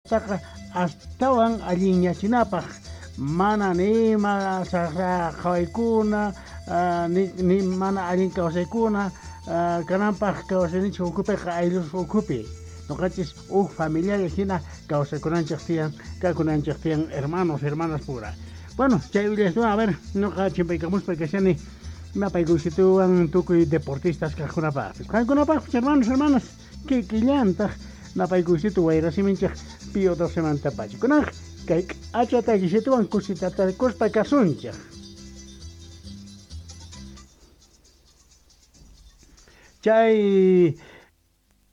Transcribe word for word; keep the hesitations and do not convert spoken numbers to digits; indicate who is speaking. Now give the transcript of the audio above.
Speaker 1: llaqtaqa astawan alliñachinapaq mana nima saqra qawaykuna ni, ni mana allin kawsaykuna kananpaq kawsayninchik ukhupiqa aylus ukhupi nuqanchis huk familiares hina kawsaykunanchik tiyan kakunanchik tiyan hermanos hermanas pura. Bueno, chay willashtuwan a ver nuqa chimpaykamuspa kashani napaykuysituwan tukuy deportistas kaqkunapaqpis qankunapaqpis hermanos hermanas que quillantaq napaykuysitu wayrasiminchik pio doce mantapachi kunaq kay achataykishituwan kusitata kuspa kasunchik. Chay